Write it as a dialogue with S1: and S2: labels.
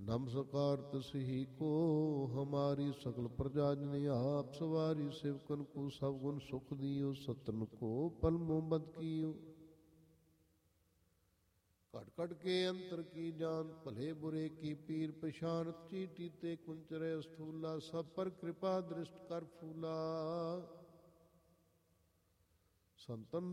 S1: नमस्कार तसही को हमारी सकल प्रजा जन आप सवारी सेवकन को सब गुण सुख दियो सतन को पल मोहब्बत कियो घट घट के अंतर की जान भले बुरे की पीर पछान चीटी ते कुंचरे स्थूला सब पर कृपा दृष्ट कर फूला संतन